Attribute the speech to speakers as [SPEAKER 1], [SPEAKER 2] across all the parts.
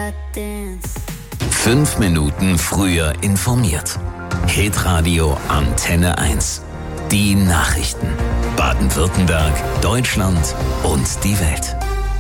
[SPEAKER 1] 5 Minuten früher informiert. Hitradio Antenne 1. Die Nachrichten. Baden-Württemberg, Deutschland und die Welt.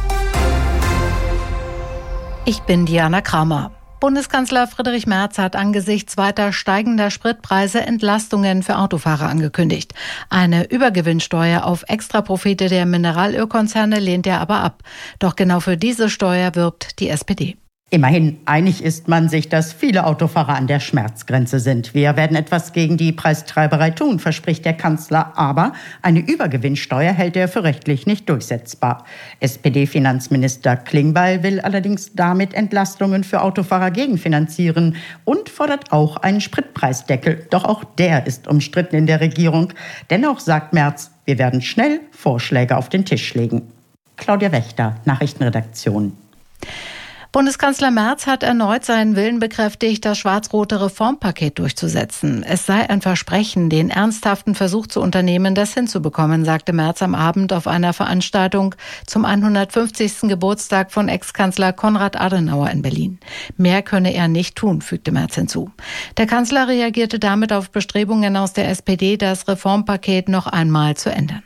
[SPEAKER 2] Ich bin Diana Kramer. Bundeskanzler Friedrich Merz hat angesichts weiter steigender Spritpreise Entlastungen für Autofahrer angekündigt. Eine Übergewinnsteuer auf Extraprofite der Mineralölkonzerne lehnt er aber ab. Doch genau für diese Steuer wirbt die SPD.
[SPEAKER 3] Immerhin einig ist man sich, dass viele Autofahrer an der Schmerzgrenze sind. Wir werden etwas gegen die Preistreiberei tun, verspricht der Kanzler. Aber eine Übergewinnsteuer hält er für rechtlich nicht durchsetzbar. SPD-Finanzminister Klingbeil will allerdings damit Entlastungen für Autofahrer gegenfinanzieren und fordert auch einen Spritpreisdeckel. Doch auch der ist umstritten in der Regierung. Dennoch sagt Merz, wir werden schnell Vorschläge auf den Tisch legen. Claudia Wächter, Nachrichtenredaktion.
[SPEAKER 2] Bundeskanzler Merz hat erneut seinen Willen bekräftigt, das schwarz-rote Reformpaket durchzusetzen. Es sei ein Versprechen, den ernsthaften Versuch zu unternehmen, das hinzubekommen, sagte Merz am Abend auf einer Veranstaltung zum 150. Geburtstag von Ex-Kanzler Konrad Adenauer in Berlin. Mehr könne er nicht tun, fügte Merz hinzu. Der Kanzler reagierte damit auf Bestrebungen aus der SPD, das Reformpaket noch einmal zu ändern.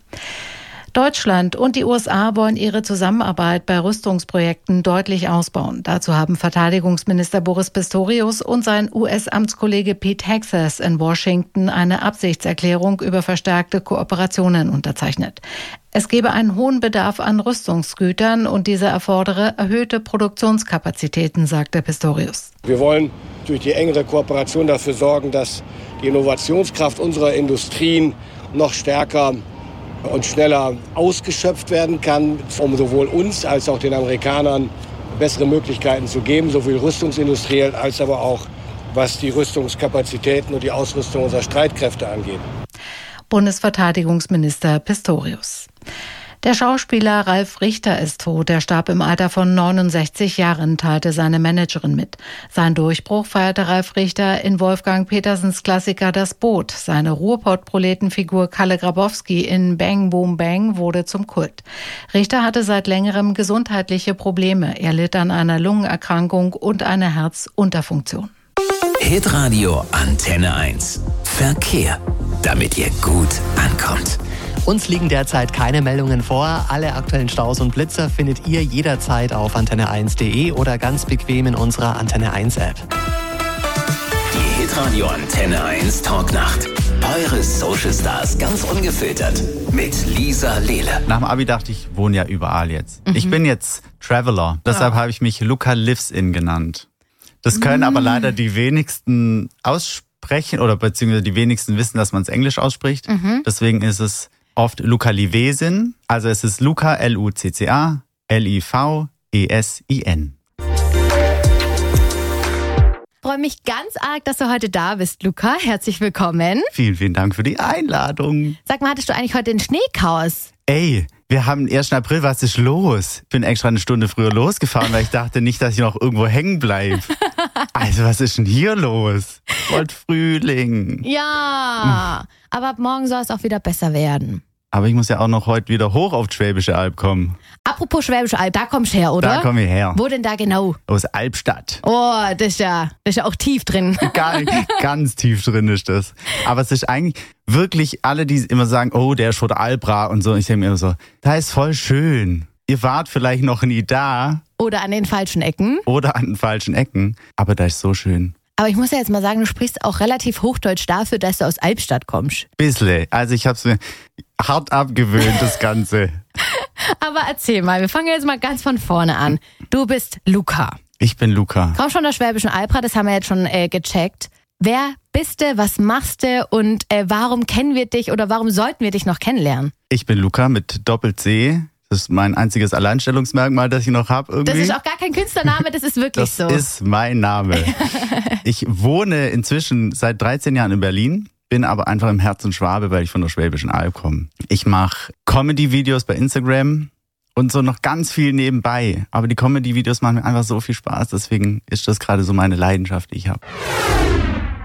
[SPEAKER 2] Deutschland und die USA wollen ihre Zusammenarbeit bei Rüstungsprojekten deutlich ausbauen. Dazu haben Verteidigungsminister Boris Pistorius und sein US-Amtskollege Pete Hegseth in Washington eine Absichtserklärung über verstärkte Kooperationen unterzeichnet. Es gebe einen hohen Bedarf an Rüstungsgütern und dieser erfordere erhöhte Produktionskapazitäten, sagte Pistorius.
[SPEAKER 4] Wir wollen durch die engere Kooperation dafür sorgen, dass die Innovationskraft unserer Industrien noch stärker und schneller ausgeschöpft werden kann, um sowohl uns als auch den Amerikanern bessere Möglichkeiten zu geben, sowohl rüstungsindustriell als aber auch was die Rüstungskapazitäten und die Ausrüstung unserer Streitkräfte angeht.
[SPEAKER 2] Bundesverteidigungsminister Pistorius. Der Schauspieler Ralf Richter ist tot. Er starb im Alter von 69 Jahren, teilte seine Managerin mit. Sein Durchbruch feierte Ralf Richter in Wolfgang Petersens Klassiker Das Boot. Seine Ruhrpott-Proletenfigur Kalle Grabowski in Bang Boom Bang wurde zum Kult. Richter hatte seit längerem gesundheitliche Probleme. Er litt an einer Lungenerkrankung und einer Herzunterfunktion.
[SPEAKER 1] Hitradio Antenne 1. Verkehr. Damit ihr gut ankommt.
[SPEAKER 5] Uns liegen derzeit keine Meldungen vor. Alle aktuellen Staus und Blitzer findet ihr jederzeit auf antenne1.de oder ganz bequem in unserer Antenne 1 App.
[SPEAKER 1] Die Hitradio Antenne 1 Talknacht. Eure Social Stars ganz ungefiltert mit Lisa Lehle.
[SPEAKER 6] Nach dem Abi dachte ich, wohne ja überall jetzt. Ich bin jetzt Traveler. Deshalb habe ich mich Luca Lives In genannt. Das können aber leider die wenigsten aussprechen oder beziehungsweise die wenigsten wissen, dass man es Englisch ausspricht. Deswegen ist es oft Luca Livesin, also es ist Luca, Lucca, Livesin.
[SPEAKER 7] Ich freue mich ganz arg, dass du heute da bist, Luca. Herzlich willkommen.
[SPEAKER 6] Vielen, vielen Dank für die Einladung.
[SPEAKER 7] Sag mal, hattest du eigentlich heute den Schneechaos?
[SPEAKER 6] Ey, wir haben den 1. April, was ist los? Ich bin extra eine Stunde früher losgefahren, weil ich dachte nicht, dass ich noch irgendwo hängen bleibe. Also was ist denn hier los? Wollt Frühling.
[SPEAKER 7] Ja, aber ab morgen soll es auch wieder besser werden.
[SPEAKER 6] Aber ich muss ja auch noch heute wieder hoch auf die Schwäbische Alb kommen.
[SPEAKER 7] Apropos Schwäbische Alb, da kommst du her, oder?
[SPEAKER 6] Da komme ich her.
[SPEAKER 7] Wo denn da genau?
[SPEAKER 6] Aus Albstadt.
[SPEAKER 7] Oh, das ist ja auch tief drin.
[SPEAKER 6] Ganz tief drin ist das. Aber es ist eigentlich wirklich alle, die immer sagen, oh, der ist von der Albra und so. Ich denke mir immer so, da ist voll schön. Ihr wart vielleicht noch nie da.
[SPEAKER 7] Oder an den falschen Ecken.
[SPEAKER 6] Aber da ist so schön.
[SPEAKER 7] Aber ich muss ja jetzt mal sagen, du sprichst auch relativ Hochdeutsch dafür, dass du aus Albstadt kommst.
[SPEAKER 6] Bissle. Also ich hab's mir hart abgewöhnt, das Ganze.
[SPEAKER 7] Aber erzähl mal, wir fangen jetzt mal ganz von vorne an. Du bist Luca.
[SPEAKER 6] Ich bin Luca.
[SPEAKER 7] Kommst von der Schwäbischen Albra, das haben wir jetzt schon gecheckt. Wer bist du, was machst du und warum kennen wir dich oder warum sollten wir dich noch kennenlernen?
[SPEAKER 6] Ich bin Luca mit Doppel-C. Das ist mein einziges Alleinstellungsmerkmal, das ich noch habe irgendwie.
[SPEAKER 7] Das ist auch gar kein Künstlername, das ist wirklich so.
[SPEAKER 6] Das ist mein Name. Ich wohne inzwischen seit 13 Jahren in Berlin, bin aber einfach im Herzen Schwabe, weil ich von der Schwäbischen Alb komme. Ich mache Comedy-Videos bei Instagram und so noch ganz viel nebenbei. Aber die Comedy-Videos machen mir einfach so viel Spaß, deswegen ist das gerade so meine Leidenschaft, die ich habe.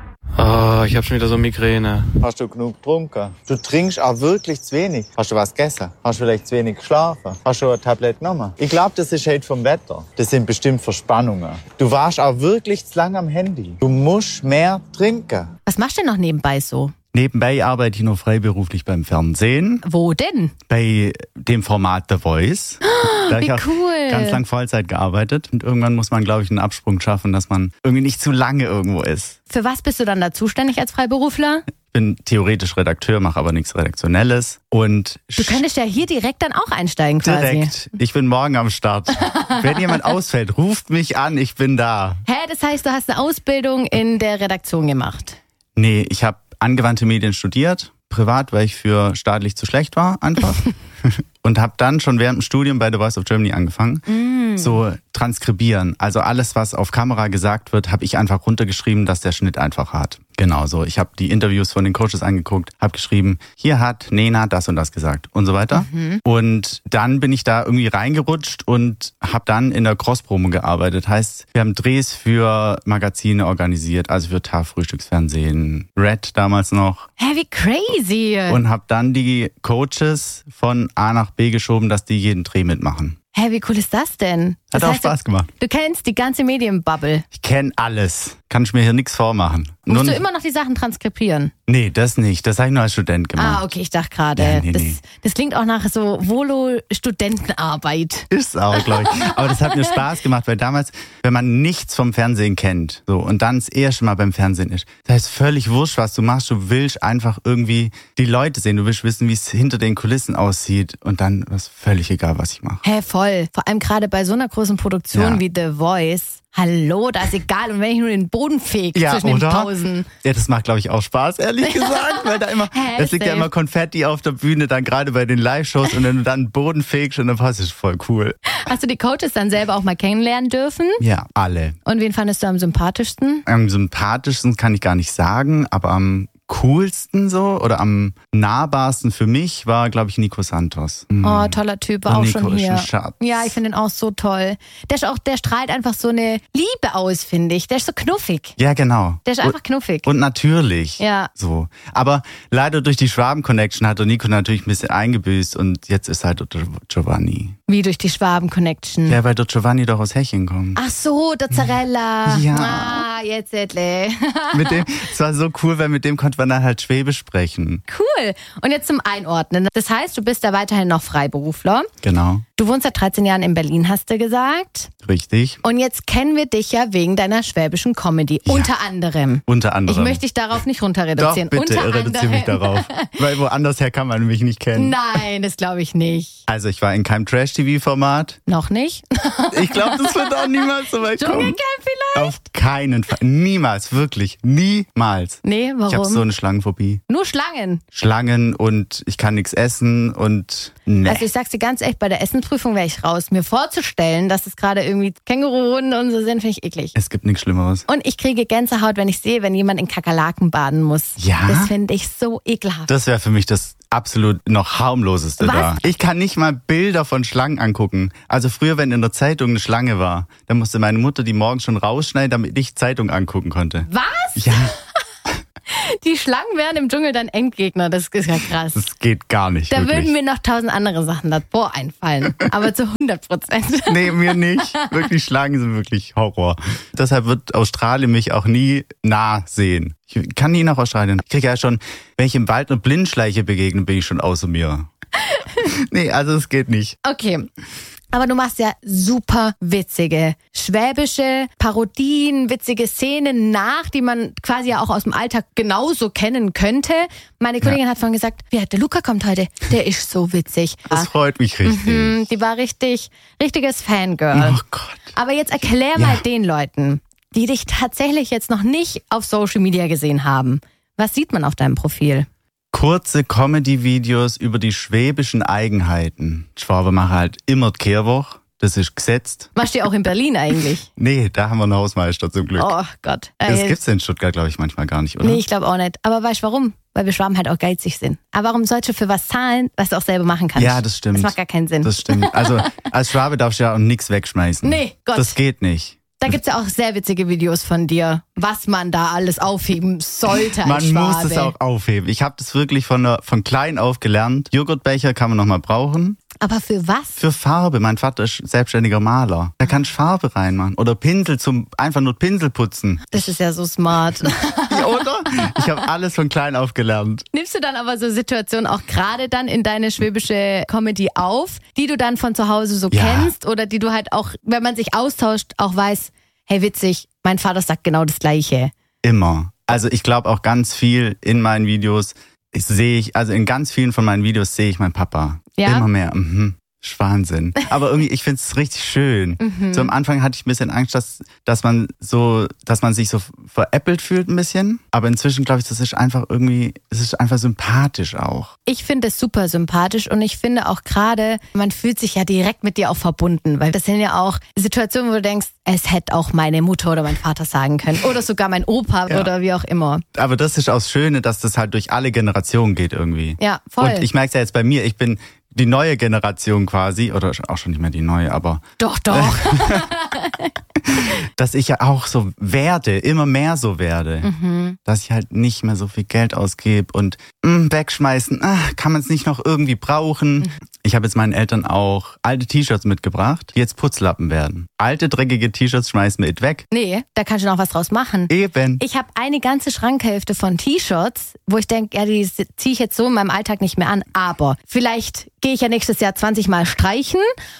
[SPEAKER 8] Oh, ich habe schon wieder so Migräne.
[SPEAKER 6] Hast du genug getrunken? Du trinkst auch wirklich zu wenig. Hast du was gegessen? Hast du vielleicht zu wenig geschlafen? Hast du ein Tablett genommen? Ich glaube, das ist halt vom Wetter. Das sind bestimmt Verspannungen. Du warst auch wirklich zu lange am Handy. Du musst mehr trinken.
[SPEAKER 7] Was machst du denn noch nebenbei so?
[SPEAKER 6] Nebenbei arbeite ich noch freiberuflich beim Fernsehen.
[SPEAKER 7] Wo denn?
[SPEAKER 6] Bei dem Format The Voice. Da habe ich auch
[SPEAKER 7] cool.
[SPEAKER 6] ganz lang Vollzeit gearbeitet. Und irgendwann muss man, glaube ich, einen Absprung schaffen, dass man irgendwie nicht zu lange irgendwo ist.
[SPEAKER 7] Für was bist du dann da zuständig als Freiberufler?
[SPEAKER 6] Ich bin theoretisch Redakteur, mache aber nichts Redaktionelles. Und
[SPEAKER 7] Du könntest ja hier direkt dann auch einsteigen quasi.
[SPEAKER 6] direkt. Ich bin morgen am Start. Wenn jemand ausfällt, ruft mich an, ich bin da.
[SPEAKER 7] Hä, das heißt, du hast eine Ausbildung in der Redaktion gemacht?
[SPEAKER 6] Nee, ich habe angewandte Medien studiert, privat, weil ich für staatlich zu schlecht war, einfach. Und habe dann schon während dem Studium bei The Voice of Germany angefangen, so transkribieren. Also alles, was auf Kamera gesagt wird, habe ich einfach runtergeschrieben, dass der Schnitt einfach hat. Genau so. Ich habe die Interviews von den Coaches angeguckt, habe geschrieben, hier hat Nena das und das gesagt und so weiter. Und dann bin ich da irgendwie reingerutscht und habe dann in der Cross-Promo gearbeitet. Heißt, wir haben Drehs für Magazine organisiert, also für TAF, Frühstücksfernsehen, Red damals noch.
[SPEAKER 7] Hä, wie crazy.
[SPEAKER 6] Und habe dann die Coaches von A nach B geschoben, dass die jeden Dreh mitmachen.
[SPEAKER 7] Hä, wie cool ist das denn?
[SPEAKER 6] Hat
[SPEAKER 7] Das
[SPEAKER 6] auch
[SPEAKER 7] heißt,
[SPEAKER 6] Spaß gemacht.
[SPEAKER 7] Du kennst die ganze Medienbubble.
[SPEAKER 6] Ich kenne alles. Kann ich mir hier nichts vormachen.
[SPEAKER 7] Musst du immer noch die Sachen transkribieren?
[SPEAKER 6] Nee, das nicht. Das habe ich nur als Student gemacht.
[SPEAKER 7] Ah, okay, ich dachte gerade,
[SPEAKER 6] Ja, nee.
[SPEAKER 7] das klingt auch nach so Volo-Studentenarbeit.
[SPEAKER 6] Ist auch, glaube ich. Aber das hat mir Spaß gemacht, weil damals, wenn man nichts vom Fernsehen kennt, so, und dann das erste Mal beim Fernsehen ist, da ist völlig wurscht, was du machst. Du willst einfach irgendwie die Leute sehen. Du willst wissen, wie es hinter den Kulissen aussieht. Und dann ist völlig egal, was ich mache.
[SPEAKER 7] Hä, voll. Vor allem gerade bei so einer großen Produktion
[SPEAKER 6] Ja.
[SPEAKER 7] wie The Voice. Hallo, da ist egal. Und wenn ich nur den Boden fege zwischen den Pausen.
[SPEAKER 6] Ja, das macht, glaube ich, auch Spaß, ehrlich gesagt, weil da immer, es liegt ja
[SPEAKER 7] safe.
[SPEAKER 6] immer Konfetti auf der Bühne, dann gerade bei den Live-Shows und wenn du dann den Boden fegst und dann passt es voll cool.
[SPEAKER 7] Hast du die Coaches dann selber auch mal kennenlernen dürfen?
[SPEAKER 6] Ja, alle.
[SPEAKER 7] Und wen fandest du am sympathischsten?
[SPEAKER 6] Am sympathischsten kann ich gar nicht sagen, aber am coolsten so oder am nahbarsten für mich war, glaube ich, Nico Santos.
[SPEAKER 7] Oh, toller Typ, war
[SPEAKER 6] Und
[SPEAKER 7] auch
[SPEAKER 6] Nico
[SPEAKER 7] schon
[SPEAKER 6] ist
[SPEAKER 7] hier.
[SPEAKER 6] ein Schatz.
[SPEAKER 7] Ja, ich finde ihn auch so toll. Der strahlt einfach so eine Liebe aus, finde ich. Der ist so knuffig.
[SPEAKER 6] Ja, genau.
[SPEAKER 7] Der ist einfach knuffig.
[SPEAKER 6] Und natürlich.
[SPEAKER 7] Ja.
[SPEAKER 6] So. Aber leider durch die Schwaben-Connection hat der Nico natürlich ein bisschen eingebüßt und jetzt ist halt der Giovanni.
[SPEAKER 7] Wie durch die Schwaben-Connection.
[SPEAKER 6] Ja, weil der Giovanni doch aus Hechingen kommt.
[SPEAKER 7] Ach so, der Zarella.
[SPEAKER 6] Ja.
[SPEAKER 7] Ah, jetzt ettle.
[SPEAKER 6] Mit dem, es war so cool, weil mit dem konnte man dann halt Schwäbisch sprechen.
[SPEAKER 7] Cool. Und jetzt zum Einordnen. Das heißt, du bist da weiterhin noch Freiberufler.
[SPEAKER 6] Genau.
[SPEAKER 7] Du wohnst seit 13 Jahren in Berlin, hast du gesagt.
[SPEAKER 6] Richtig.
[SPEAKER 7] Und jetzt kennen wir dich ja wegen deiner schwäbischen Comedy.
[SPEAKER 6] Ja.
[SPEAKER 7] Unter anderem.
[SPEAKER 6] Unter anderem.
[SPEAKER 7] Ich möchte dich darauf nicht runter reduzieren.
[SPEAKER 6] Doch, bitte,
[SPEAKER 7] Unter
[SPEAKER 6] reduziere mich
[SPEAKER 7] anderem.
[SPEAKER 6] darauf. Weil woanders her kann man mich nicht kennen.
[SPEAKER 7] Nein, das glaube ich nicht.
[SPEAKER 6] Also ich war in keinem Trash-TV-Format.
[SPEAKER 7] Noch nicht?
[SPEAKER 6] Ich glaube, das wird auch niemals so weit kommen.
[SPEAKER 7] Dschungelcamp vielleicht?
[SPEAKER 6] Auf keinen Fall. Niemals, wirklich. Niemals.
[SPEAKER 7] Nee, warum?
[SPEAKER 6] Ich habe so eine Schlangenphobie.
[SPEAKER 7] Nur Schlangen.
[SPEAKER 6] Schlangen und ich kann nichts essen und ne.
[SPEAKER 7] Also ich sag's dir ganz echt, bei der Essensprüfung wäre ich raus. Mir vorzustellen, dass es gerade irgendwie Känguruhunde und so sind, finde ich eklig.
[SPEAKER 6] Es gibt nichts Schlimmeres.
[SPEAKER 7] Und ich kriege Gänsehaut, wenn ich sehe, wenn jemand in Kakerlaken baden muss.
[SPEAKER 6] Ja?
[SPEAKER 7] Das finde ich so ekelhaft.
[SPEAKER 6] Das wäre für mich das absolut noch harmloseste
[SPEAKER 7] Was?
[SPEAKER 6] da. Ich kann nicht mal Bilder von Schlangen angucken. Also früher, wenn in der Zeitung eine Schlange war, dann musste meine Mutter die morgens schon rausschneiden, damit ich Zeitung angucken konnte.
[SPEAKER 7] Was?
[SPEAKER 6] Ja,
[SPEAKER 7] Die Schlangen wären im Dschungel dann Endgegner. Das ist ja krass.
[SPEAKER 6] das geht gar nicht.
[SPEAKER 7] Da
[SPEAKER 6] wirklich.
[SPEAKER 7] würden mir noch 1000 andere Sachen davor einfallen. Aber zu 100%.
[SPEAKER 6] Nee, mir nicht. Wirklich, Schlangen sind wirklich Horror. Deshalb wird Australien mich auch nie nah sehen. Ich kann nie nach Australien. Ich kriege ja schon, wenn ich im Wald eine Blindschleiche begegne, bin ich schon außer mir. Nee, also es geht nicht.
[SPEAKER 7] Okay. Aber du machst ja super witzige, schwäbische Parodien, witzige Szenen nach, die man quasi ja auch aus dem Alltag genauso kennen könnte. Meine Kollegin hat vorhin gesagt, der Luca kommt heute, der ist so witzig.
[SPEAKER 6] Das freut mich richtig.
[SPEAKER 7] Die war richtiges Fangirl.
[SPEAKER 6] Oh Gott.
[SPEAKER 7] Aber jetzt erklär mal den Leuten, die dich tatsächlich jetzt noch nicht auf Social Media gesehen haben. Was sieht man auf deinem Profil?
[SPEAKER 6] Kurze Comedy-Videos über die schwäbischen Eigenheiten. Die Schwaben machen halt immer die Kehrwoche. Das ist gesetzt.
[SPEAKER 7] Machst du auch in Berlin eigentlich?
[SPEAKER 6] Nee, da haben wir einen Hausmeister zum Glück.
[SPEAKER 7] Oh Gott.
[SPEAKER 6] Das gibt's in Stuttgart, glaube ich, manchmal gar nicht, oder?
[SPEAKER 7] Nee, ich glaube auch nicht. Aber weißt du warum? Weil wir Schwaben halt auch geizig sind. Aber warum sollst du für was zahlen, was du auch selber machen kannst?
[SPEAKER 6] Ja, das stimmt.
[SPEAKER 7] Das macht gar keinen Sinn.
[SPEAKER 6] Das stimmt. Also als Schwabe darfst du ja auch nichts wegschmeißen.
[SPEAKER 7] Nee, Gott.
[SPEAKER 6] Das geht nicht.
[SPEAKER 7] Da gibt's ja auch sehr witzige Videos von dir, was man da alles aufheben sollte als Schwabe.
[SPEAKER 6] Man muss es auch aufheben. Ich habe das wirklich von klein auf gelernt. Joghurtbecher kann man noch mal brauchen.
[SPEAKER 7] Aber für was?
[SPEAKER 6] Für Farbe. Mein Vater ist selbstständiger Maler. Da kann ich Farbe reinmachen. Oder Pinsel einfach nur Pinsel putzen.
[SPEAKER 7] Das ist ja so smart.
[SPEAKER 6] Ja, oder? Ich habe alles von klein auf gelernt.
[SPEAKER 7] Nimmst du dann aber so Situationen auch gerade dann in deine schwäbische Comedy auf, die du dann von zu Hause so kennst oder die du halt auch, wenn man sich austauscht, auch weiß, hey witzig, mein Vater sagt genau das Gleiche.
[SPEAKER 6] Immer. Also ich glaube auch ganz viel in meinen Videos in ganz vielen von meinen Videos sehe ich meinen Papa.
[SPEAKER 7] Ja?
[SPEAKER 6] Immer mehr. Ist Wahnsinn. Aber irgendwie, ich finde es richtig schön. So am Anfang hatte ich ein bisschen Angst, dass man sich so veräppelt fühlt ein bisschen. Aber inzwischen glaube ich, es ist einfach sympathisch auch.
[SPEAKER 7] Ich finde es super sympathisch und ich finde auch gerade, man fühlt sich ja direkt mit dir auch verbunden, weil das sind ja auch Situationen, wo du denkst, es hätte auch meine Mutter oder mein Vater sagen können oder sogar mein Opa oder wie auch immer.
[SPEAKER 6] Aber das ist auch das Schöne, dass das halt durch alle Generationen geht irgendwie.
[SPEAKER 7] Ja, voll.
[SPEAKER 6] Und ich merke es ja jetzt bei mir, ich bin die neue Generation quasi, oder auch schon nicht mehr die neue, aber...
[SPEAKER 7] Doch.
[SPEAKER 6] Dass ich ja auch so werde, immer mehr so werde. Dass ich halt nicht mehr so viel Geld ausgebe und wegschmeißen, kann man es nicht noch irgendwie brauchen. Ich habe jetzt meinen Eltern auch alte T-Shirts mitgebracht, die jetzt Putzlappen werden. Alte, dreckige T-Shirts schmeißen wir nicht weg.
[SPEAKER 7] Nee, da kannst du noch was draus machen.
[SPEAKER 6] Eben.
[SPEAKER 7] Ich habe eine ganze Schrankhälfte von T-Shirts, wo ich denke, ja, die ziehe ich jetzt so in meinem Alltag nicht mehr an. Aber vielleicht gehe ich ja nächstes Jahr 20 Mal streichen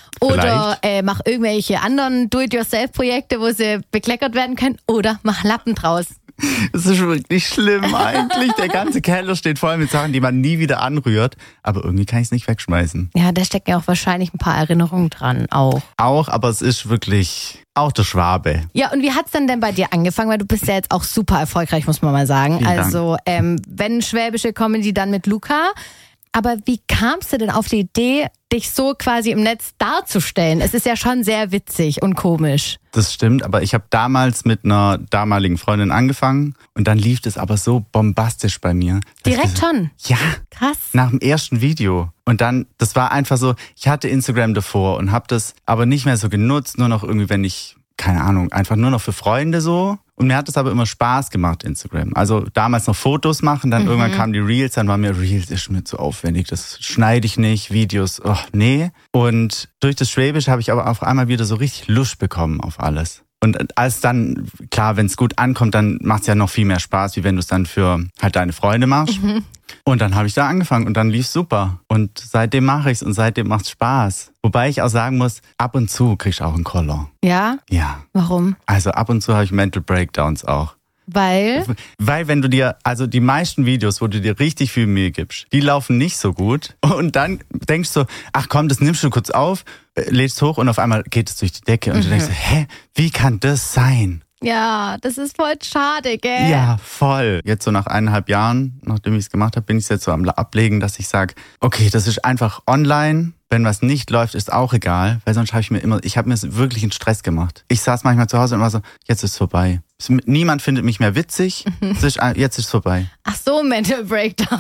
[SPEAKER 7] oder mache irgendwelche anderen Do-it-yourself-Projekte, wo sie bekleckert werden können oder mach Lappen draus.
[SPEAKER 6] Das ist wirklich schlimm eigentlich. Der ganze Keller steht voll mit Sachen, die man nie wieder anrührt. Aber irgendwie kann ich es nicht wegschmeißen.
[SPEAKER 7] Ja, da stecken ja auch wahrscheinlich ein paar Erinnerungen dran auch.
[SPEAKER 6] Auch, aber es ist wirklich auch der Schwabe.
[SPEAKER 7] Ja, und wie hat's denn bei dir angefangen? Weil du bist ja jetzt auch super erfolgreich, muss man mal sagen.
[SPEAKER 6] Vielen
[SPEAKER 7] also wenn schwäbische Comedy, dann mit Luca. Aber wie kamst du denn auf die Idee, dich so quasi im Netz darzustellen? Es ist ja schon sehr witzig und komisch.
[SPEAKER 6] Das stimmt, aber ich habe damals mit einer damaligen Freundin angefangen und dann lief das aber so bombastisch bei mir.
[SPEAKER 7] Direkt schon?
[SPEAKER 6] Ja.
[SPEAKER 7] Krass.
[SPEAKER 6] Nach dem ersten Video. Und dann, das war einfach so, ich hatte Instagram davor und habe das aber nicht mehr so genutzt, nur noch irgendwie, wenn ich, keine Ahnung, einfach nur noch für Freunde so. Und mir hat es aber immer Spaß gemacht, Instagram. Also damals noch Fotos machen, dann irgendwann kamen die Reels, dann war mir, Reels ist mir zu aufwendig, das schneide ich nicht, Videos, nee. Und durch das Schwäbisch habe ich aber auf einmal wieder so richtig Lust bekommen auf alles. Und als dann, klar, wenn es gut ankommt, dann macht es ja noch viel mehr Spaß, wie wenn du es dann für halt deine Freunde machst. Und dann habe ich da angefangen und dann lief's super. Und seitdem mache ich's und seitdem macht's Spaß. Wobei ich auch sagen muss, ab und zu kriegst du auch einen Koller.
[SPEAKER 7] Ja?
[SPEAKER 6] Ja.
[SPEAKER 7] Warum?
[SPEAKER 6] Also ab und zu habe ich Mental Breakdowns auch.
[SPEAKER 7] Weil
[SPEAKER 6] wenn du dir, also die meisten Videos, wo du dir richtig viel Mühe gibst, die laufen nicht so gut. Und dann denkst du so, ach komm, das nimmst du kurz auf, lädst hoch und auf einmal geht es durch die Decke. Und du denkst, wie kann das sein?
[SPEAKER 7] ja, das ist voll schade, gell?
[SPEAKER 6] Ja, voll. Jetzt so nach 1,5 Jahren, nachdem ich es gemacht habe, bin ich jetzt so am Ablegen, dass ich sage, okay, das ist einfach online. Wenn was nicht läuft, ist auch egal, weil sonst habe ich mir wirklich einen Stress gemacht. Ich saß manchmal zu Hause und war so, jetzt ist vorbei. Niemand findet mich mehr witzig, jetzt ist vorbei.
[SPEAKER 7] Ach so, Mental Breakdown.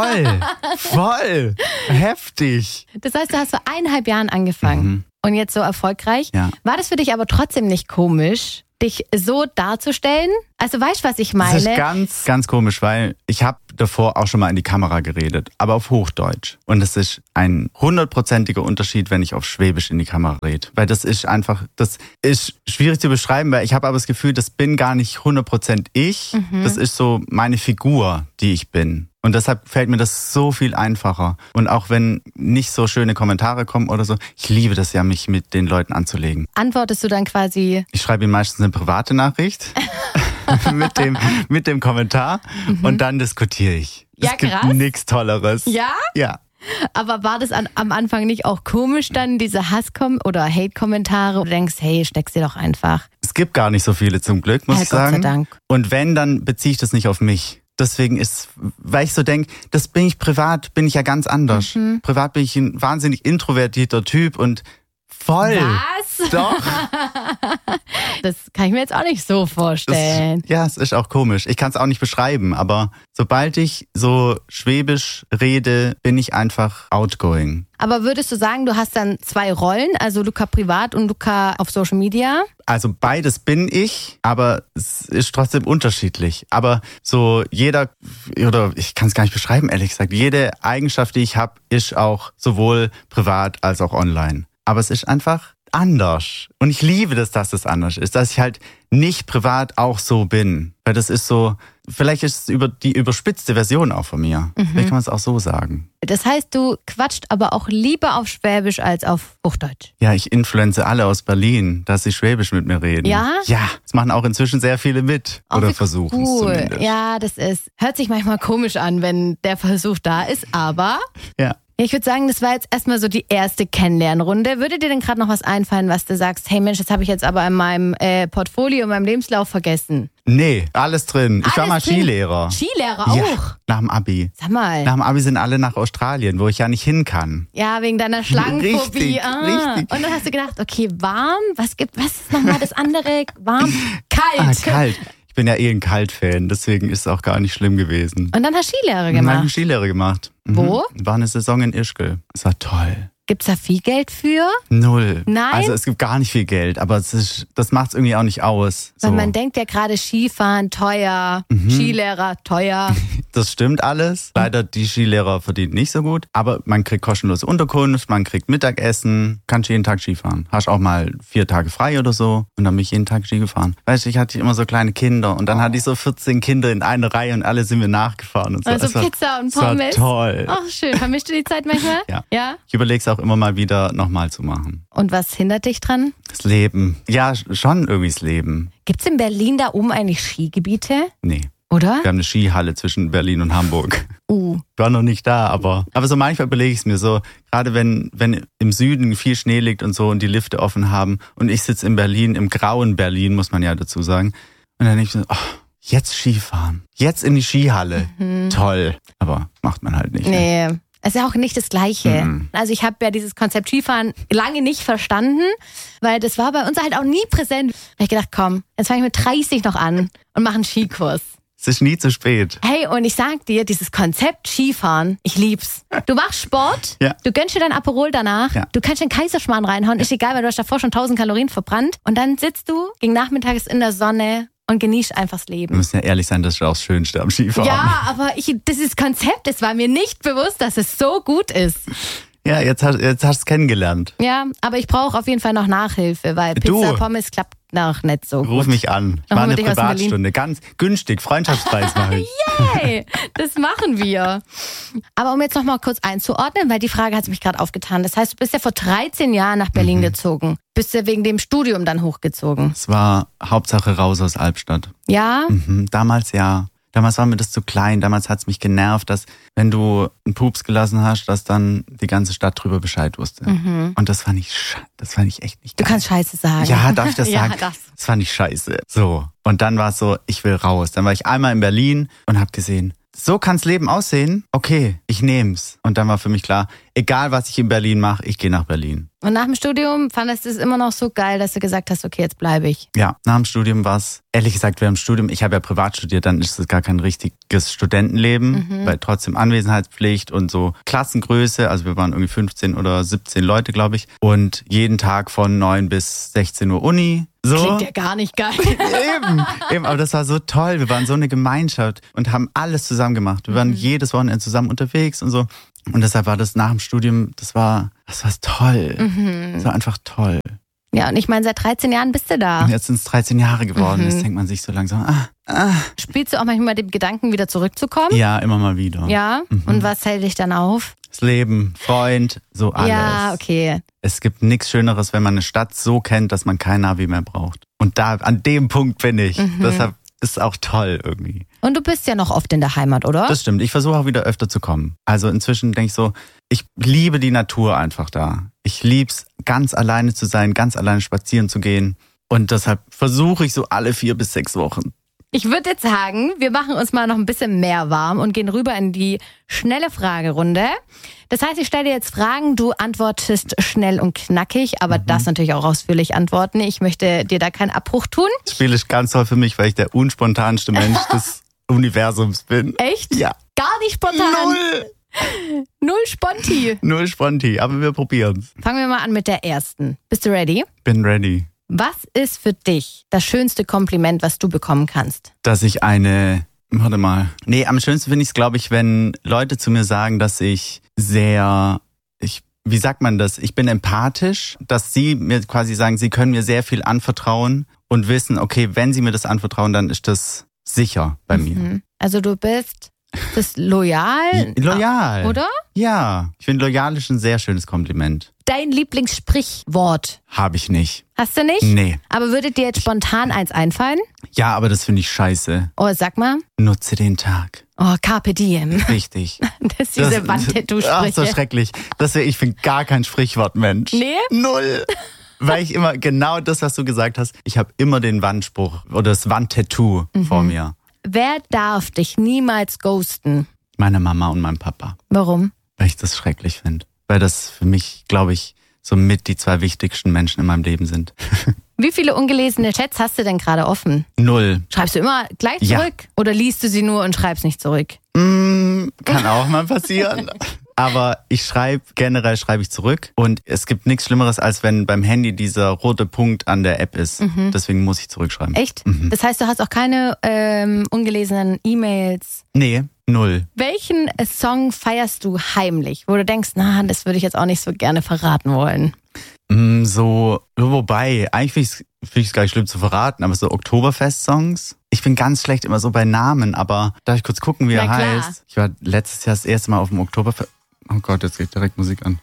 [SPEAKER 6] Voll, heftig.
[SPEAKER 7] Das heißt, du hast vor 1,5 Jahren angefangen und jetzt so erfolgreich.
[SPEAKER 6] Ja.
[SPEAKER 7] War das für dich aber trotzdem nicht komisch, dich so darzustellen? Also weißt du, was ich meine?
[SPEAKER 6] Das ist ganz, ganz komisch, weil ich habe davor auch schon mal in die Kamera geredet, aber auf Hochdeutsch. Und das ist ein 100%iger Unterschied, wenn ich auf Schwäbisch in die Kamera rede. Weil das ist schwierig zu beschreiben, weil ich habe aber das Gefühl, das bin gar nicht 100% ich. Das ist so meine Figur, die ich bin. Und deshalb fällt mir das so viel einfacher. Und auch wenn nicht so schöne Kommentare kommen oder so, ich liebe das ja, mich mit den Leuten anzulegen.
[SPEAKER 7] Antwortest du dann quasi?
[SPEAKER 6] Ich schreibe ihnen meistens eine private Nachricht mit dem Kommentar und dann diskutiere ich.
[SPEAKER 7] Ja,
[SPEAKER 6] es gibt
[SPEAKER 7] krass.
[SPEAKER 6] nichts Tolleres.
[SPEAKER 7] Ja?
[SPEAKER 6] Ja.
[SPEAKER 7] Aber war das am Anfang nicht auch komisch dann, diese oder Hate-Kommentare? Du denkst, hey, steck's dir doch einfach.
[SPEAKER 6] Es gibt gar nicht so viele zum Glück, muss ich sagen.
[SPEAKER 7] Gott sei Dank.
[SPEAKER 6] Und wenn, dann beziehe ich das nicht auf mich. Deswegen weil ich so denke, bin ich ja ganz anders. Privat bin ich ein wahnsinnig introvertierter Typ und Voll.
[SPEAKER 7] Was?
[SPEAKER 6] Doch.
[SPEAKER 7] Das kann ich mir jetzt auch nicht so vorstellen.
[SPEAKER 6] Es ist auch komisch. Ich kann es auch nicht beschreiben, aber sobald ich so schwäbisch rede, bin ich einfach outgoing.
[SPEAKER 7] Aber würdest du sagen, du hast dann 2 Rollen, also Luca privat und Luca auf Social Media?
[SPEAKER 6] Also beides bin ich, aber es ist trotzdem unterschiedlich. Aber so jeder, oder ich kann es gar nicht beschreiben, ehrlich gesagt, jede Eigenschaft, die ich habe, ist auch sowohl privat als auch online. Aber es ist einfach anders. Und ich liebe das, dass es anders ist, dass ich halt nicht privat auch so bin. Weil das ist so, vielleicht ist es die überspitzte Version auch von mir. Vielleicht kann man es auch so sagen.
[SPEAKER 7] Das heißt, du quatscht aber auch lieber auf Schwäbisch als auf Hochdeutsch.
[SPEAKER 6] Ja, ich influenze alle aus Berlin, dass sie Schwäbisch mit mir reden.
[SPEAKER 7] Ja?
[SPEAKER 6] Ja, das machen auch inzwischen sehr viele mit. Oder versuchen es
[SPEAKER 7] Cool.
[SPEAKER 6] zumindest.
[SPEAKER 7] Ja, hört sich manchmal komisch an, wenn der Versuch da ist, aber...
[SPEAKER 6] Ja.
[SPEAKER 7] Ich würde sagen, das war jetzt erstmal so die erste Kennenlernrunde. Würde dir denn gerade noch was einfallen, was du sagst, hey Mensch, das habe ich jetzt aber in meinem Portfolio, in meinem Lebenslauf vergessen?
[SPEAKER 6] Nee, alles drin. Ich war mal Skilehrer.
[SPEAKER 7] Skilehrer auch?
[SPEAKER 6] Ja, nach dem Abi.
[SPEAKER 7] Sag mal.
[SPEAKER 6] Nach dem Abi sind alle nach Australien, wo ich ja nicht hin kann.
[SPEAKER 7] Ja, wegen deiner Schlangenphobie.
[SPEAKER 6] Richtig.
[SPEAKER 7] Und dann hast du gedacht, okay, warm, was ist nochmal das andere? Warm, kalt.
[SPEAKER 6] Kalt. Ich bin ja ein Kalt-Fan, deswegen ist es auch gar nicht schlimm gewesen.
[SPEAKER 7] Und dann hast du Skilehrer
[SPEAKER 6] Dann habe ich
[SPEAKER 7] gemacht.
[SPEAKER 6] Skilehrer gemacht.
[SPEAKER 7] Wo?
[SPEAKER 6] War eine Saison in Ischgl. Es war toll.
[SPEAKER 7] Gibt's da viel Geld für?
[SPEAKER 6] 0.
[SPEAKER 7] Nein?
[SPEAKER 6] Also es gibt gar nicht viel Geld, aber das macht es irgendwie auch nicht aus. So.
[SPEAKER 7] Weil man denkt ja gerade Skifahren teuer, Skilehrer teuer.
[SPEAKER 6] Das stimmt alles. Leider, die Skilehrer verdienen nicht so gut. Aber man kriegt kostenlose Unterkunft, man kriegt Mittagessen, kannst jeden Tag Skifahren. Hast auch mal 4 Tage frei oder so. Und dann bin ich jeden Tag Ski gefahren. Weißt du, ich hatte immer so kleine Kinder. Und dann hatte ich so 14 Kinder in einer Reihe und alle sind mir nachgefahren. Und so.
[SPEAKER 7] Also Pizza und Pommes.
[SPEAKER 6] Das war toll.
[SPEAKER 7] Ach schön. Vermischst du die Zeit manchmal?
[SPEAKER 6] Ja. Ich überlege es auch immer mal wieder nochmal zu machen.
[SPEAKER 7] Und was hindert dich dran?
[SPEAKER 6] Das Leben. Ja, schon irgendwie das Leben.
[SPEAKER 7] Gibt's in Berlin da oben eigentlich Skigebiete?
[SPEAKER 6] Nee.
[SPEAKER 7] Oder?
[SPEAKER 6] Wir haben eine Skihalle zwischen Berlin und Hamburg.
[SPEAKER 7] Ich
[SPEAKER 6] war noch nicht da, aber so manchmal überlege ich es mir so, gerade wenn im Süden viel Schnee liegt und so und die Lifte offen haben und ich sitze in Berlin, im grauen Berlin, muss man ja dazu sagen. Und dann denke ich so, jetzt Skifahren, jetzt in die Skihalle. Toll. Aber macht man halt nicht.
[SPEAKER 7] Nee. Es ist ja auch nicht das Gleiche. Also ich habe ja dieses Konzept Skifahren lange nicht verstanden, weil das war bei uns halt auch nie präsent. Da habe ich gedacht, komm, jetzt fange ich mit 30 noch an und mache einen Skikurs.
[SPEAKER 6] Es ist nie zu spät.
[SPEAKER 7] Hey, und ich sag dir, dieses Konzept Skifahren, ich lieb's. Du machst Sport, du gönnst dir dein Aperol danach, du kannst den Kaiserschmarrn reinhauen, ist egal, weil du hast davor schon 1000 Kalorien verbrannt. Und dann sitzt du gegen Nachmittags in der Sonne und genießt einfach das Leben.
[SPEAKER 6] Wir müssen ja ehrlich sein, das ist auch das Schönste am Skifahren.
[SPEAKER 7] Ja, aber dieses Konzept, es war mir nicht bewusst, dass es so gut ist.
[SPEAKER 6] Ja, jetzt hast du es kennengelernt.
[SPEAKER 7] Ja, aber ich brauche auf jeden Fall noch Nachhilfe, weil Pizza, Pommes klappt noch nicht so gut.
[SPEAKER 6] Ruf mich an. Ich mache eine Privatstunde. Ganz günstig. Freundschaftspreis mache ich.
[SPEAKER 7] Yay! Das machen wir. Aber um jetzt noch mal kurz einzuordnen, weil die Frage hat mich gerade aufgetan. Das heißt, du bist ja vor 13 Jahren nach Berlin gezogen. Bist ja wegen dem Studium dann hochgezogen.
[SPEAKER 6] Es war Hauptsache raus aus Albstadt.
[SPEAKER 7] Ja?
[SPEAKER 6] Damals ja. Damals war mir das zu klein. Damals hat es mich genervt, dass wenn du einen Pups gelassen hast, dass dann die ganze Stadt drüber Bescheid wusste. Und das fand ich echt nicht geil.
[SPEAKER 7] Du kannst Scheiße sagen.
[SPEAKER 6] Ja, darf ich das sagen?
[SPEAKER 7] Ja,
[SPEAKER 6] das fand ich scheiße. So. Und dann war es so, ich will raus. Dann war ich einmal in Berlin und habe gesehen, so kann's Leben aussehen. Okay, ich nehm's. Und dann war für mich klar, egal was ich in Berlin mache, ich gehe nach Berlin.
[SPEAKER 7] Und nach dem Studium fandest du es immer noch so geil, dass du gesagt hast, okay, jetzt bleibe ich.
[SPEAKER 6] Ja, nach dem Studium war es, ehrlich gesagt, während dem Studium, ich habe ja privat studiert, dann ist es gar kein richtiges Studentenleben, weil trotzdem Anwesenheitspflicht und so Klassengröße, also wir waren irgendwie 15 oder 17 Leute, glaube ich, und jeden Tag von 9 bis 16 Uhr Uni. So.
[SPEAKER 7] Klingt ja gar nicht geil.
[SPEAKER 6] Eben, aber das war so toll. Wir waren so eine Gemeinschaft und haben alles zusammen gemacht. Wir waren jedes Wochenende zusammen unterwegs und so. Und deshalb war das nach dem Studium, das war toll. Das war einfach toll.
[SPEAKER 7] Ja, und ich meine, seit 13 Jahren bist du da.
[SPEAKER 6] Und jetzt sind es 13 Jahre geworden. Jetzt denkt man sich so langsam,
[SPEAKER 7] Spielst du auch manchmal mit dem Gedanken, wieder zurückzukommen?
[SPEAKER 6] Ja, immer mal wieder.
[SPEAKER 7] Ja? Und was hält dich dann auf?
[SPEAKER 6] Das Leben, Freund, so alles.
[SPEAKER 7] Ja, okay.
[SPEAKER 6] Es gibt nichts Schöneres, wenn man eine Stadt so kennt, dass man kein Navi mehr braucht. Und da, an dem Punkt bin ich. Deshalb ist es auch toll irgendwie.
[SPEAKER 7] Und du bist ja noch oft in der Heimat, oder?
[SPEAKER 6] Das stimmt. Ich versuche auch wieder öfter zu kommen. Also inzwischen denke ich so, ich liebe die Natur einfach da. Ich lieb's, ganz alleine zu sein, ganz alleine spazieren zu gehen. Und deshalb versuche ich so alle 4 bis 6 Wochen
[SPEAKER 7] Ich würde jetzt sagen, wir machen uns mal noch ein bisschen mehr warm und gehen rüber in die schnelle Fragerunde. Das heißt, ich stelle dir jetzt Fragen, du antwortest schnell und knackig, aber das natürlich auch ausführlich antworten. Ich möchte dir da keinen Abbruch tun.
[SPEAKER 6] Das Spiel ist ganz toll für mich, weil ich der unspontanste Mensch des Universums bin.
[SPEAKER 7] Echt?
[SPEAKER 6] Ja.
[SPEAKER 7] Gar nicht spontan. Null Sponti.
[SPEAKER 6] Null Sponti, aber wir probieren's.
[SPEAKER 7] Fangen wir mal an mit der ersten. Bist du ready?
[SPEAKER 6] Bin ready.
[SPEAKER 7] Was ist für dich das schönste Kompliment, was du bekommen kannst?
[SPEAKER 6] Dass ich am schönsten finde ich es, glaube ich, wenn Leute zu mir sagen, dass ich wie sagt man das? Ich bin empathisch, dass sie mir quasi sagen, sie können mir sehr viel anvertrauen und wissen, okay, wenn sie mir das anvertrauen, dann ist das sicher bei mir.
[SPEAKER 7] Also du bist loyal?
[SPEAKER 6] Loyal.
[SPEAKER 7] Oder?
[SPEAKER 6] Ja, ich finde, loyal ist ein sehr schönes Kompliment.
[SPEAKER 7] Dein Lieblingssprichwort?
[SPEAKER 6] Habe ich nicht.
[SPEAKER 7] Hast du nicht?
[SPEAKER 6] Nee.
[SPEAKER 7] Aber würde dir jetzt spontan eins einfallen?
[SPEAKER 6] Ja, aber das finde ich scheiße.
[SPEAKER 7] Oh, sag mal.
[SPEAKER 6] Nutze den Tag.
[SPEAKER 7] Oh, Carpe Diem.
[SPEAKER 6] Richtig.
[SPEAKER 7] Das ist diese Wandtattoo-Sprüche.
[SPEAKER 6] Ach, so schrecklich. Ich bin gar kein Sprichwortmensch.
[SPEAKER 7] Nee?
[SPEAKER 6] Null. Weil ich immer, genau das, was du gesagt hast, ich habe immer den Wandspruch oder das Wandtattoo vor mir.
[SPEAKER 7] Wer darf dich niemals ghosten?
[SPEAKER 6] Meine Mama und mein Papa.
[SPEAKER 7] Warum?
[SPEAKER 6] Weil ich das schrecklich finde. Weil das für mich, glaube ich, somit die 2 wichtigsten Menschen in meinem Leben sind.
[SPEAKER 7] Wie viele ungelesene Chats hast du denn gerade offen?
[SPEAKER 6] 0.
[SPEAKER 7] Schreibst du immer gleich
[SPEAKER 6] Ja.
[SPEAKER 7] zurück? Oder liest du sie nur und schreibst nicht zurück?
[SPEAKER 6] Kann auch mal passieren. Aber generell schreibe ich zurück. Und es gibt nichts Schlimmeres, als wenn beim Handy dieser rote Punkt an der App ist. Deswegen muss ich zurückschreiben.
[SPEAKER 7] Echt? Das heißt, du hast auch keine ungelesenen E-Mails?
[SPEAKER 6] Nee, 0.
[SPEAKER 7] Welchen Song feierst du heimlich, wo du denkst, das würde ich jetzt auch nicht so gerne verraten wollen?
[SPEAKER 6] Wobei, eigentlich finde ich es gar nicht schlimm zu verraten, aber so Oktoberfest-Songs. Ich bin ganz schlecht immer so bei Namen, aber darf ich kurz gucken, wie er heißt? Ich war letztes Jahr das erste Mal auf dem Oktoberfest. Oh Gott, jetzt geht direkt Musik an.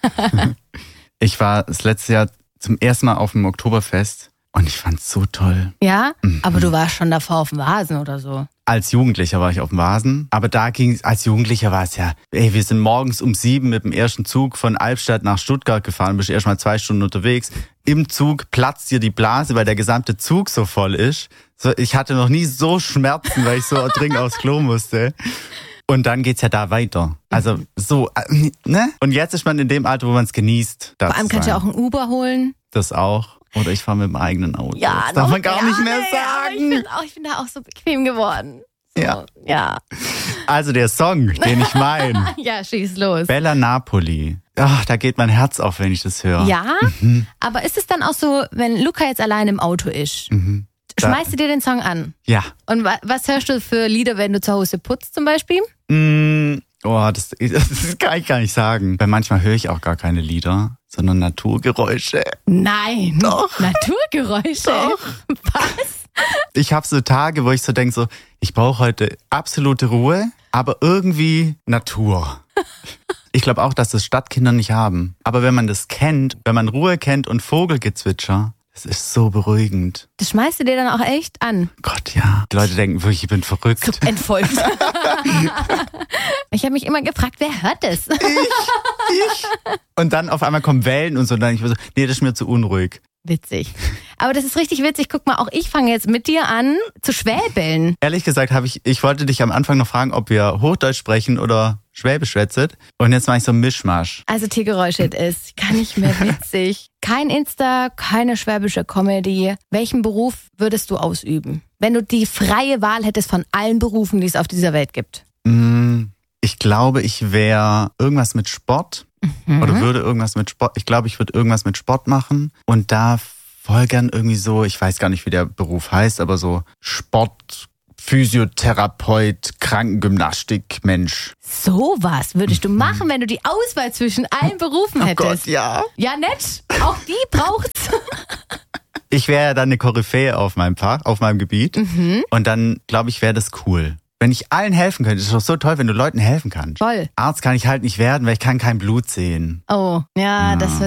[SPEAKER 6] Ich war das letzte Jahr zum ersten Mal auf dem Oktoberfest und ich fand's so toll.
[SPEAKER 7] Ja? Aber du warst schon davor auf dem Vasen oder so?
[SPEAKER 6] Als Jugendlicher war ich auf dem Vasen, aber als Jugendlicher war es ja, wir sind morgens um 7 mit dem ersten Zug von Albstadt nach Stuttgart gefahren, bist erst mal 2 Stunden unterwegs. Im Zug platzt dir die Blase, weil der gesamte Zug so voll ist. Ich hatte noch nie so Schmerzen, weil ich so dringend aufs Klo musste. Und dann geht's ja da weiter. Also so, ne? Und jetzt ist man in dem Alter, wo man es genießt.
[SPEAKER 7] Vor allem kannst du auch ein Uber holen.
[SPEAKER 6] Das auch. Oder ich fahre mit dem eigenen Auto.
[SPEAKER 7] Ja,
[SPEAKER 6] das darf man gar nicht mehr sagen.
[SPEAKER 7] Ich bin da auch so bequem geworden. So, ja.
[SPEAKER 6] Also der Song, den ich meine.
[SPEAKER 7] Ja, schieß los.
[SPEAKER 6] Bella Napoli. Ach, da geht mein Herz auf, wenn ich das höre.
[SPEAKER 7] Ja, aber ist es dann auch so, wenn Luca jetzt allein im Auto ist, schmeißt du dir den Song an?
[SPEAKER 6] Ja.
[SPEAKER 7] Und was hörst du für Lieder, wenn du zu Hause putzt zum Beispiel?
[SPEAKER 6] Das kann ich gar nicht sagen. Weil manchmal höre ich auch gar keine Lieder, sondern Naturgeräusche.
[SPEAKER 7] Nein.
[SPEAKER 6] Doch.
[SPEAKER 7] Naturgeräusche?
[SPEAKER 6] Doch.
[SPEAKER 7] Was?
[SPEAKER 6] Ich habe so Tage, wo ich so denke, ich brauche heute absolute Ruhe, aber irgendwie Natur. Ich glaube auch, dass das Stadtkinder nicht haben. Aber wenn man das kennt, wenn man Ruhe kennt und Vogelgezwitscher, das ist so beruhigend.
[SPEAKER 7] Das schmeißt du dir dann auch echt an?
[SPEAKER 6] Gott, ja. Die Leute denken wirklich, ich bin verrückt.
[SPEAKER 7] So entfolgt. Ich habe mich immer gefragt, wer hört das?
[SPEAKER 6] Ich. Und dann auf einmal kommen Wellen und so. Und dann ich so, nee, das ist mir zu unruhig.
[SPEAKER 7] Witzig. Aber das ist richtig witzig. Guck mal, auch ich fange jetzt mit dir an zu schwäbeln.
[SPEAKER 6] Ehrlich gesagt ich wollte dich am Anfang noch fragen, ob wir Hochdeutsch sprechen oder Schwäbisch schwätzet. Und jetzt mache ich so ein Mischmasch.
[SPEAKER 7] Also Tiergeräusche ist gar nicht mehr witzig. Kein Insta, keine schwäbische Comedy. Welchen Beruf würdest du ausüben? Wenn du die freie Wahl hättest von allen Berufen, die es auf dieser Welt gibt.
[SPEAKER 6] Ich glaube, ich wäre irgendwas mit Sport. Oder würde irgendwas mit Sport. Ich glaube, ich würde irgendwas mit Sport machen. Und da voll gern irgendwie so, ich weiß gar nicht, wie der Beruf heißt, aber so Sport, Physiotherapeut, Krankengymnastik, Mensch.
[SPEAKER 7] Sowas würdest du machen, wenn du die Auswahl zwischen allen Berufen hättest.
[SPEAKER 6] Oh Gott, ja.
[SPEAKER 7] Ja, nett. Auch die braucht's.
[SPEAKER 6] Ich wäre ja dann eine Koryphäe auf meinem Fach, auf meinem Gebiet. Und dann, glaube ich, wäre das cool. Wenn ich allen helfen könnte, ist doch so toll, wenn du Leuten helfen kannst.
[SPEAKER 7] Voll.
[SPEAKER 6] Arzt kann ich halt nicht werden, weil ich kann kein Blut sehen.
[SPEAKER 7] Oh, ja, das wird